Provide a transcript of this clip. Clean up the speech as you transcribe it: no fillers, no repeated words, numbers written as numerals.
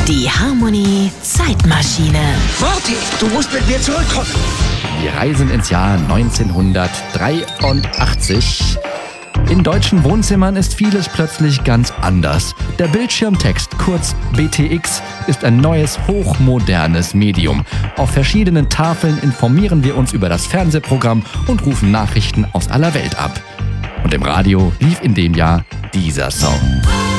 Die Harmony Zeitmaschine. Marty, du musst mit mir zurückkommen. Wir reisen ins Jahr 1983. In deutschen Wohnzimmern ist vieles plötzlich ganz anders. Der Bildschirmtext, kurz BTX, ist ein neues, hochmodernes Medium. Auf verschiedenen Tafeln informieren wir uns über das Fernsehprogramm und rufen Nachrichten aus aller Welt ab. Und im Radio lief in dem Jahr dieser Song.